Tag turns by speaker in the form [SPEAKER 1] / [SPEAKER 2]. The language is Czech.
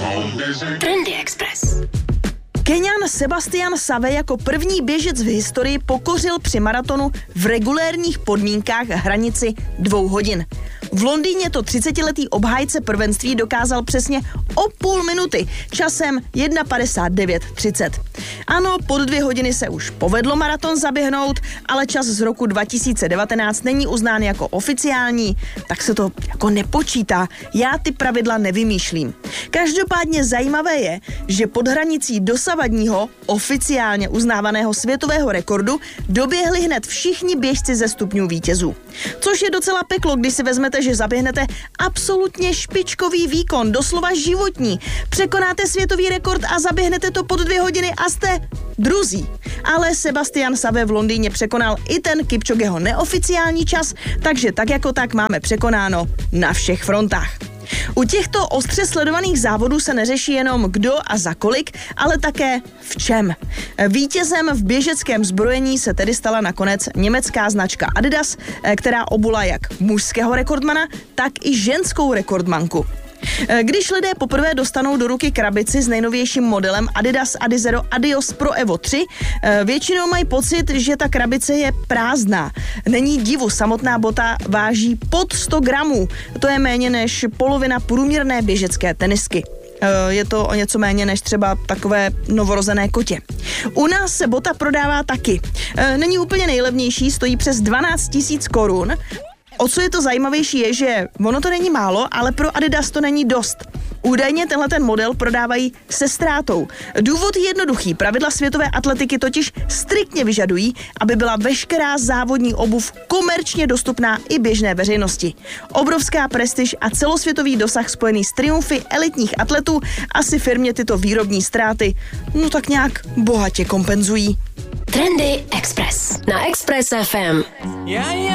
[SPEAKER 1] Trendy Express.
[SPEAKER 2] Keňan Sebastian Save jako první běžec v historii pokořil při maratonu v regulérních podmínkách hranici 2 hodin. V Londýně to 30letý obhájce prvenství dokázal přesně o půl minuty, časem 1:59:30. Ano, pod 2 hodiny se už povedlo maraton zaběhnout, ale čas z roku 2019 není uznán jako oficiální, tak se to jako nepočítá. Já ty pravidla nevymýšlím. Každopádně zajímavé je, že pod hranicí dosavadního oficiálně uznávaného světového rekordu doběhli hned všichni běžci ze stupňů vítězů. Což je docela peklo, když si vezmete, že zaběhnete absolutně špičkový výkon, doslova životní. Překonáte světový rekord a zaběhnete to pod 2 hodiny a jste druzí. Ale Sebastian Save v Londýně překonal i ten Kipchogeho neoficiální čas, takže tak jako tak máme překonáno na všech frontách. U těchto ostře sledovaných závodů se neřeší jenom kdo a za kolik, ale také v čem. Vítězem v běžeckém zbrojení se tedy stala nakonec německá značka Adidas, která obula jak mužského rekordmana, tak i ženskou rekordmanku. Když lidé poprvé dostanou do ruky krabici s nejnovějším modelem Adidas Adizero Adios Pro Evo 3, většinou mají pocit, že ta krabice je prázdná. Není divu, samotná bota váží pod 100 gramů. To je méně než polovina průměrné běžecké tenisky. Je to o něco méně než třeba takové novorozené kotě. U nás se bota prodává taky. Není úplně nejlevnější, stojí přes 12 000 korun. O co je to zajímavější je, že ono to není málo, ale pro Adidas to není dost. Údajně tenhle model prodávají se ztrátou. Důvod je jednoduchý. Pravidla světové atletiky totiž striktně vyžadují, aby byla veškerá závodní obuv komerčně dostupná i běžné veřejnosti. Obrovská prestiž a celosvětový dosah spojený s triumfy elitních atletů asi firmě tyto výrobní ztráty tak nějak bohatě kompenzují.
[SPEAKER 1] Trendy Express na Express FM.